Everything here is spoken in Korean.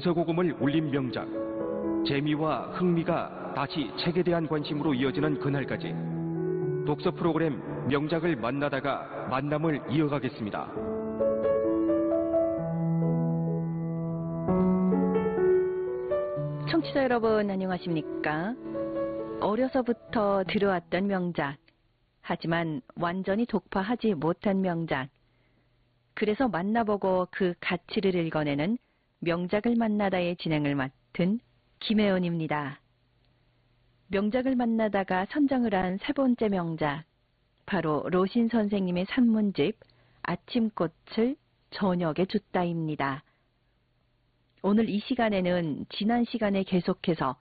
동서고금을 울린 명작, 재미와 흥미가 다시 책에 대한 관심으로 이어지는 그날까지 독서 프로그램 명작을 만나다가 만남을 이어가겠습니다. 청취자 여러분 안녕하십니까? 어려서부터 들어왔던 명작, 하지만 완전히 독파하지 못한 명작, 그래서 만나보고 그 가치를 읽어내는 명작을 만나다의 진행을 맡은 김혜원입니다. 명작을 만나다가 선정을 한 세 번째 명작, 바로 로신 선생님의 산문집 아침꽃을 저녁에 줬다입니다. 오늘 이 시간에는 지난 시간에 계속해서